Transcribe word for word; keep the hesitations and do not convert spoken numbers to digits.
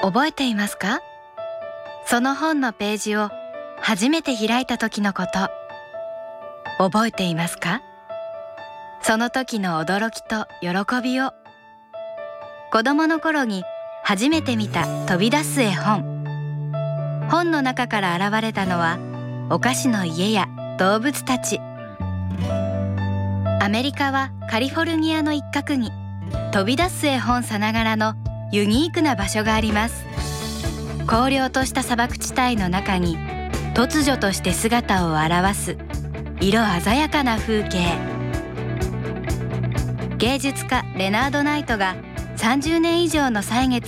覚えていますか？その本のページを初めて開いた時のこと。覚えていますか？その時の驚きと喜びを。子供の頃に初めて見た飛び出す絵本。本の中から現れたのはお菓子の家や動物たち。アメリカはカリフォルニアの一角に飛び出す絵本さながらのユニークな場所があります。荒涼とした砂漠地帯の中に突如として姿を現す色鮮やかな風景。芸術家レナード・ナイトがさんじゅうねん以上の歳月